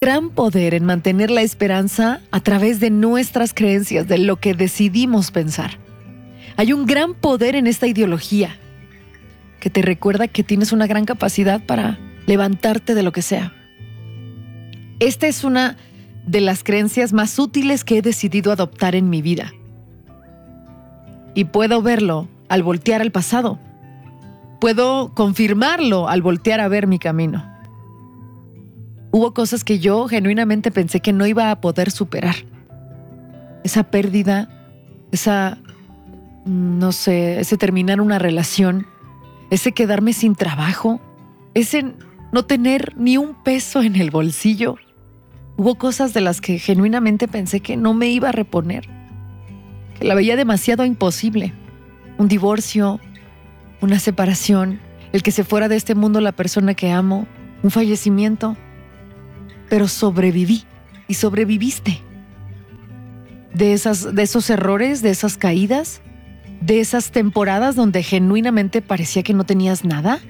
gran poder en mantener la esperanza a través de nuestras creencias, de lo que decidimos pensar. Hay un gran poder en esta ideología que te recuerda que tienes una gran capacidad para levantarte de lo que sea. Esta es una de las creencias más útiles que he decidido adoptar en mi vida. Y puedo verlo al voltear al pasado. Puedo confirmarlo al voltear a ver mi camino. Hubo cosas que yo genuinamente pensé que no iba a poder superar. Esa pérdida, ese terminar una relación, ese quedarme sin trabajo, ese no tener ni un peso en el bolsillo. Hubo cosas de las que genuinamente pensé que no me iba a reponer, que la veía demasiado imposible. Un divorcio, una separación, el que se fuera de este mundo la persona que amo, un fallecimiento. Pero sobreviví y sobreviviste. De esos errores, de esas caídas, de esas temporadas donde genuinamente parecía que no tenías nada.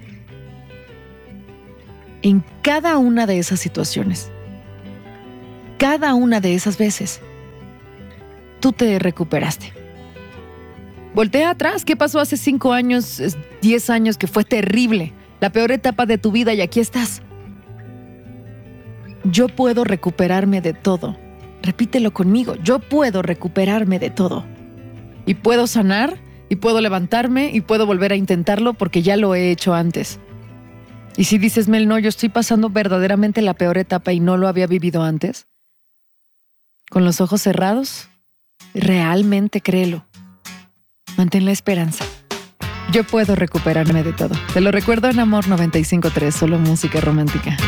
En cada una de esas situaciones, cada una de esas veces, tú te recuperaste. Voltea atrás, ¿qué pasó hace 5 años, 10 años que fue terrible? La peor etapa de tu vida y aquí estás. Yo puedo recuperarme de todo. Repítelo conmigo, yo puedo recuperarme de todo. Y puedo sanar, y puedo levantarme, y puedo volver a intentarlo porque ya lo he hecho antes. Y si dices, Mel, no, yo estoy pasando verdaderamente la peor etapa y no lo había vivido antes, con los ojos cerrados, realmente créelo. Mantén la esperanza. Yo puedo recuperarme de todo. Te lo recuerdo en Amor 95.3, solo música romántica.